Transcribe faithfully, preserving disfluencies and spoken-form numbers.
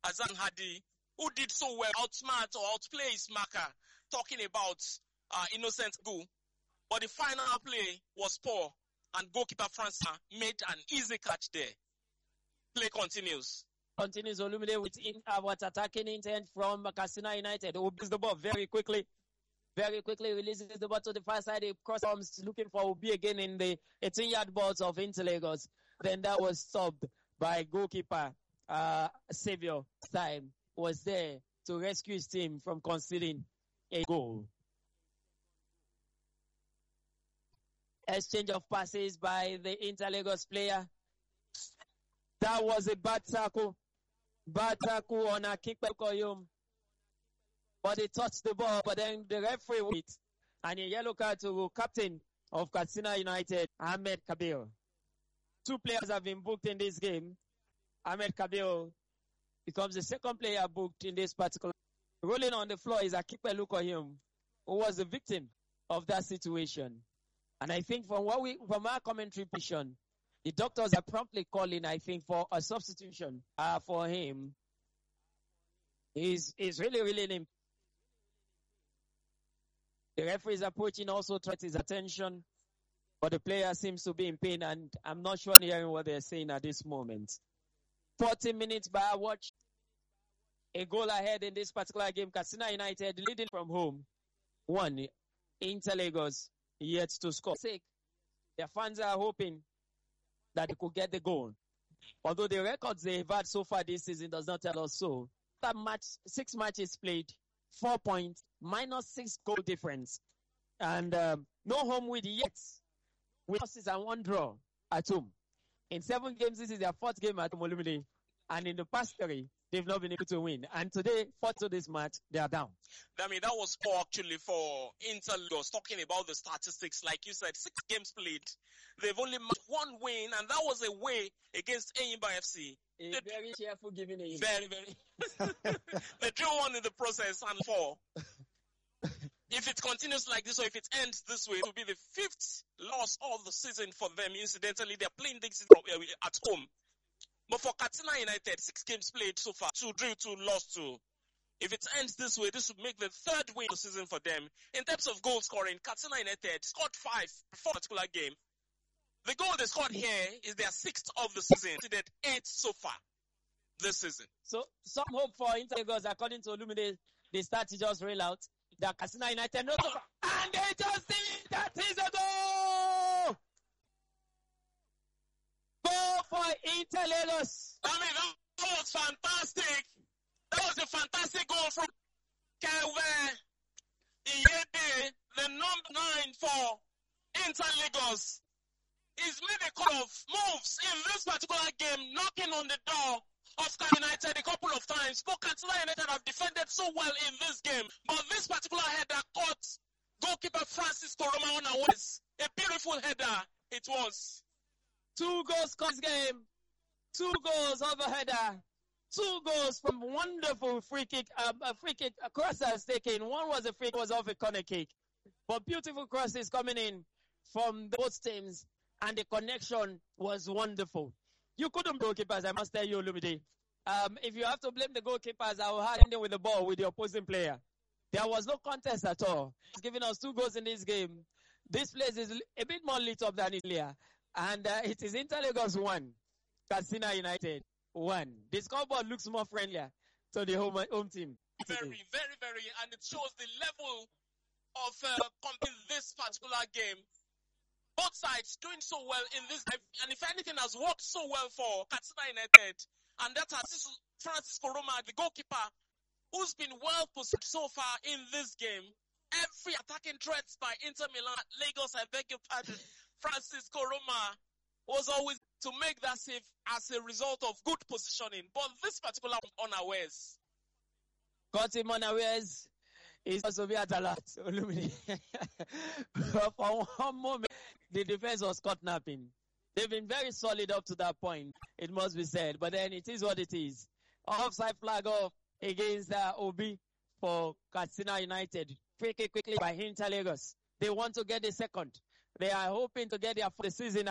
Azan Hadi, who did so well, outsmart or outplay his marker, talking about uh, innocent goal. But the final play was poor, and goalkeeper Francis made an easy catch there. Play continues. Continues Olumide with in, uh, what's attacking intent from Katsina United. Who brings the ball very quickly. Very quickly releases the ball to the far side. He cross arms looking for Obi again in the eighteen-yard box of Inter Lagos. Then that was stopped by goalkeeper uh, Xavier. Time was there to rescue his team from conceding a goal. Exchange of passes by the Inter Lagos player. That was a bad tackle. Bad tackle on Akinpe Koyum. But he touched the ball, but then the referee with it. And a yellow card to captain of Katsina United, Ahmed Kabir. Two players have been booked in this game. Ahmed Kabir becomes the second player booked in this particular. Rolling on the floor is Akinpe Lukoyum, who was the victim of that situation. And I think from what we, from our commentary position, the doctors are promptly calling, I think, for a substitution uh, for him. He's, he's really, really in. The referee is approaching, also tries his attention, but the player seems to be in pain, and I'm not sure I'm hearing what they're saying at this moment. forty minutes by our watch. A goal ahead in this particular game. Katsina United leading from home. One. Inter Lagos yet to score. Their fans are hoping that they could get the goal. Although the records they've had so far this season does not tell us so. That match, six matches played, four points, minus six goal difference. And um, no home win yet. With losses and one draw at home. In seven games, this is their fourth game at Olumide. And in the past three, they've not been able to win. And today, fourth to this match, they are down. I mean, that was poor actually for Inter Lagos. Talking about the statistics, like you said, six games played. They've only matched one win, and that was away against Enyimba F C. A they, very cheerful giving a Very, very. They drew one in the process and four. If it continues like this, or if it ends this way, it will be the fifth loss of the season for them. Incidentally, they're playing this season at home. But for Katsina United, six games played so far, two drew, two lost, two. If it ends this way, this would make the third win of the season for them. In terms of goal scoring, Katsina United scored five before a particular game. The goal they scored here is their sixth of the season. They did eight so far this season. So, some hope for Inter Lagos, according to Olumide, they start to just rail out that Katsina United no so and they just see that is a goal! Goal for Inter Lagos. I mean, that was fantastic. That was a fantastic goal from Kelvin Iyede, the number nine for Inter Lagos. He's made a couple of moves in this particular game, knocking on the door of Katsina United a couple of times. But Katsina United have defended so well in this game. But this particular header caught goalkeeper Francis Koroma unawares. A beautiful header it was. Two goals this game. Two goals over header. Two goals from wonderful free kick, um, a free kick, a crosses taken. One was a free, was off a corner kick. But beautiful crosses coming in from both teams, and the connection was wonderful. You couldn't goalkeepers, I must tell you, Olumide. Um, if you have to blame the goalkeepers, I will have ending with the ball with the opposing player. There was no contest at all. He's giving us two goals in this game. This place is a bit more lit up than earlier. And uh, it is Inter Lagos one, Katsina United one. The scoreboard looks more friendlier to the home, home team. Very, very, very, and it shows the level of uh, this particular game. Both sides doing so well in this game, and if anything has worked so well for Katsina United, and that has Francis Koroma, the goalkeeper, who's been well positioned so far in this game. Every attacking threat by Inter Milan, Lagos, I beg your pardon, Francis Koroma was always to make that save as a result of good positioning. But this particular unawares. Caught him unawares. He's also be at a lot. For one moment, the defense was caught napping. They've been very solid up to that point, it must be said. But then it is what it is. Offside flag off against uh, Obi for Katsina United. Quickly, quickly by Inter Lagos. They want to get the second. They are hoping to get there for the season.